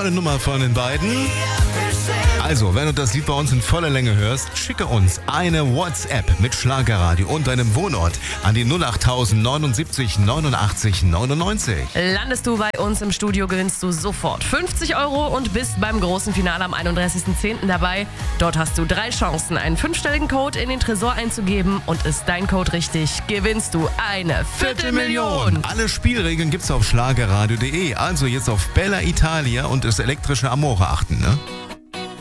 Tolle Nummer von den beiden. Also, wenn du das Lied bei uns in voller Länge hörst, schicke uns eine WhatsApp mit Schlagerradio und deinem Wohnort an die 08000 79 89 99. Landest du bei uns im Studio, gewinnst du sofort 50 € und bist beim großen Finale am 31.10. dabei. Dort hast du 3 Chancen, einen 5-stelligen Code in den Tresor einzugeben, und ist dein Code richtig, gewinnst du eine Viertelmillion. Alle Spielregeln gibt's auf schlagerradio.de. Also jetzt auf Bella Italia und das elektrische Amore achten, ne?